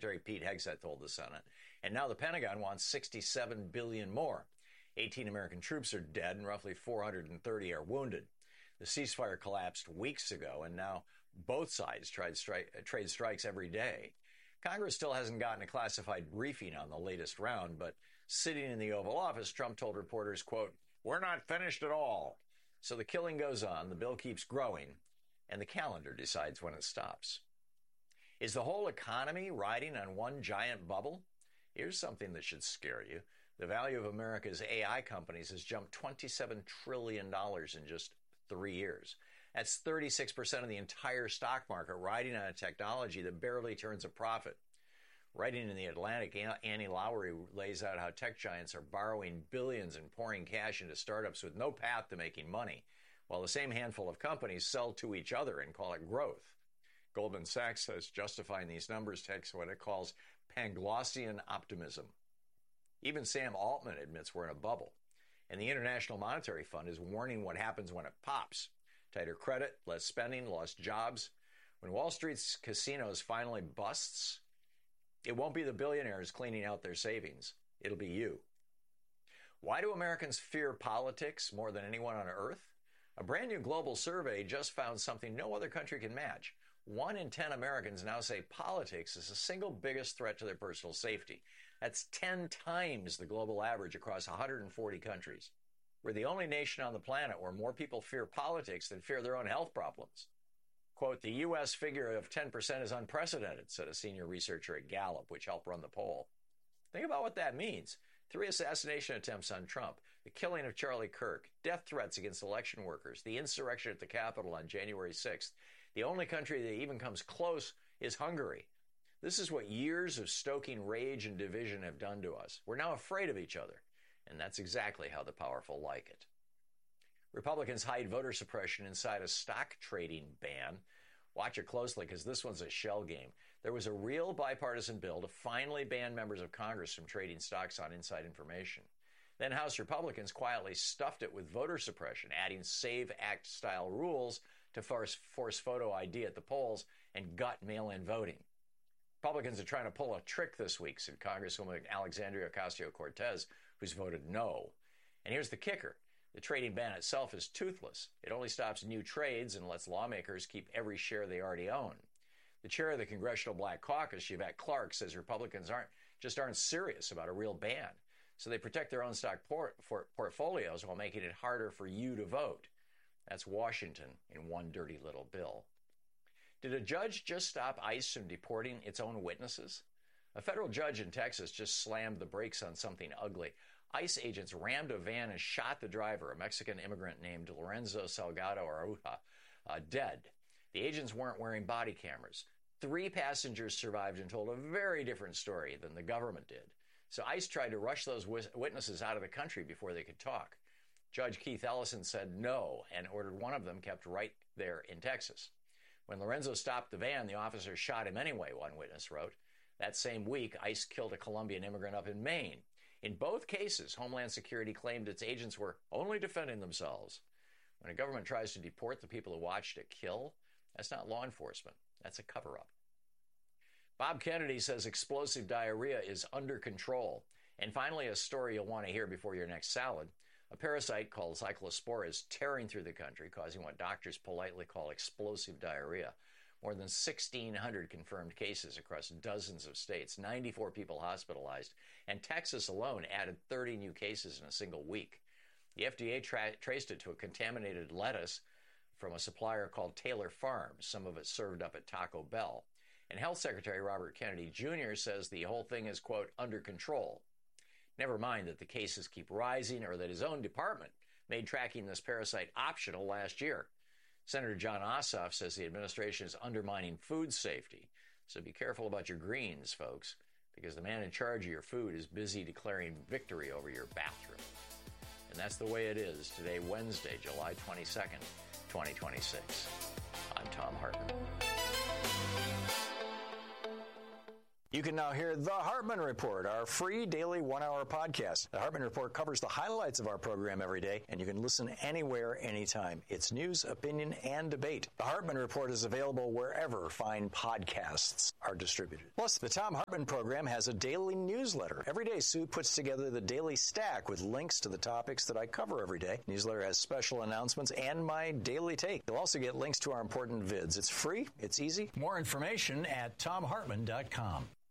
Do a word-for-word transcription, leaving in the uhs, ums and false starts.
Secretary Pete Hegseth told the Senate. And now the Pentagon wants sixty-seven billion dollars more. eighteen American troops are dead and roughly four hundred thirty are wounded. The ceasefire collapsed weeks ago, and now both sides tried stri- trade strikes every day. Congress still hasn't gotten a classified briefing on the latest round, but sitting in the Oval Office, Trump told reporters, quote, "We're not finished at all." So the killing goes on, the bill keeps growing, and the calendar decides when it stops. Is the whole economy riding on one giant bubble? Here's something that should scare you. The value of America's A I companies has jumped twenty-seven trillion dollars in just three years. That's thirty-six percent of the entire stock market riding on a technology that barely turns a profit. Writing in The Atlantic, Annie Lowrey lays out how tech giants are borrowing billions and pouring cash into startups with no path to making money, while the same handful of companies sell to each other and call it growth. Goldman Sachs says justifying these numbers takes what it calls Panglossian optimism. Even Sam Altman admits we're in a bubble. And the International Monetary Fund is warning what happens when it pops. Tighter credit, less spending, lost jobs. When Wall Street's casinos finally busts, it won't be the billionaires cleaning out their savings. It'll be you. Why do Americans fear politics more than anyone on earth? A brand new global survey just found something no other country can match. One in ten Americans now say politics is the single biggest threat to their personal safety. That's ten times the global average across one hundred forty countries. We're the only nation on the planet where more people fear politics than fear their own health problems. Quote, the U S figure of ten percent is unprecedented, said a senior researcher at Gallup, which helped run the poll. Think about what that means. Three assassination attempts on Trump, the killing of Charlie Kirk, death threats against election workers, the insurrection at the Capitol on January sixth. The only country that even comes close is Hungary. This is what years of stoking rage and division have done to us. We're now afraid of each other, and that's exactly how the powerful like it. Republicans hide voter suppression inside a stock trading ban. Watch it closely because this one's a shell game. There was a real bipartisan bill to finally ban members of Congress from trading stocks on inside information. Then House Republicans quietly stuffed it with voter suppression, adding SAVE Act-style rules to force, force photo I D at the polls and gut mail-in voting. Republicans are trying to pull a trick this week, said Congresswoman Alexandria Ocasio-Cortez, who's voted no. And here's the kicker. The trading ban itself is toothless. It only stops new trades and lets lawmakers keep every share they already own. The chair of the Congressional Black Caucus, Yvette Clarke, says Republicans aren't just aren't serious about a real ban. So they protect their own stock port- for portfolios while making it harder for you to vote. That's Washington in one dirty little bill. Did a judge just stop ICE from deporting its own witnesses? A federal judge in Texas just slammed the brakes on something ugly. ICE agents rammed a van and shot the driver, a Mexican immigrant named Lorenzo Salgado Arauja, uh, dead. The agents weren't wearing body cameras. Three passengers survived and told a very different story than the government did. So ICE tried to rush those witnesses out of the country before they could talk. Judge Keith Ellison said no and ordered one of them kept right there in Texas. When Lorenzo stopped the van, the officer shot him anyway, one witness wrote. That same week, ICE killed a Colombian immigrant up in Maine. In both cases, Homeland Security claimed its agents were only defending themselves. When a government tries to deport the people who watched it kill, that's not law enforcement. That's a cover-up. Bob Kennedy says explosive diarrhea is under control. And finally, a story you'll want to hear before your next salad. A parasite called Cyclospora is tearing through the country, causing what doctors politely call explosive diarrhea. More than sixteen hundred confirmed cases across dozens of states, ninety-four people hospitalized, and Texas alone added thirty new cases in a single week. The F D A tra- traced it to a contaminated lettuce from a supplier called Taylor Farms, some of it served up at Taco Bell. And Health Secretary Robert Kennedy Junior says the whole thing is, quote, under control. Never mind that the cases keep rising or that his own department made tracking this parasite optional last year. Senator John Ossoff says the administration is undermining food safety. So be careful about your greens, folks, because the man in charge of your food is busy declaring victory over your bathroom. And that's the way it is today, Wednesday, July twenty-second, twenty twenty-six. I'm Thom Hartmann. You can now hear The Hartman Report, our free daily one-hour podcast. The Hartman Report covers the highlights of our program every day, and you can listen anywhere, anytime. It's news, opinion, and debate. The Hartman Report is available wherever fine podcasts are distributed. Plus, the Thom Hartman program has a daily newsletter. Every day, Sue puts together the Daily Stack with links to the topics that I cover every day. The newsletter has special announcements and my daily take. You'll also get links to our important vids. It's free. It's easy. More information at thom hartman dot com.